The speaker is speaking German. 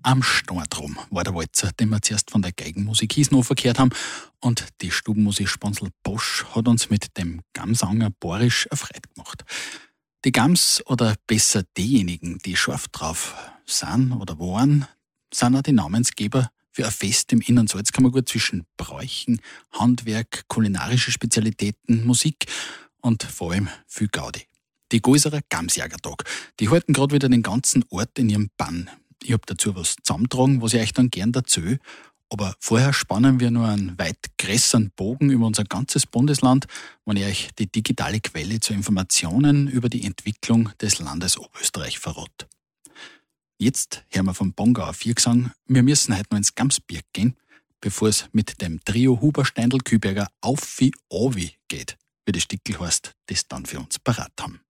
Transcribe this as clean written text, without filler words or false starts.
Am Stortrum war der Walzer, den wir zuerst von der Geigenmusik Hiesnover gehört haben. Und die Stubenmusik Sponsl Bosch hat uns mit dem Gamsanger Borisch erfreut gemacht. Die Gams, oder besser diejenigen, die scharf drauf sind oder waren, sind auch die Namensgeber für ein Fest im Inn- und Salzkammergut zwischen Bräuchen, Handwerk, kulinarische Spezialitäten, Musik und vor allem viel Gaudi. Die Goiserer Gamsjägertag, die halten gerade wieder den ganzen Ort in ihrem Bann. Ich hab dazu was zusammengetragen, was ich euch dann gern erzähle. Aber vorher spannen wir nur einen weit größeren Bogen über unser ganzes Bundesland, wenn ich euch die digitale Quelle zu Informationen über die Entwicklung des Landes Oberösterreich verrate. Jetzt hören wir vom Bongauer Viergesang. Wir müssen heute noch ins Gamsbirg gehen, bevor es mit dem Trio Huber, Steindl, Kühlberger Aufi Ovi geht, wie das Stickel heißt, das dann für uns parat haben.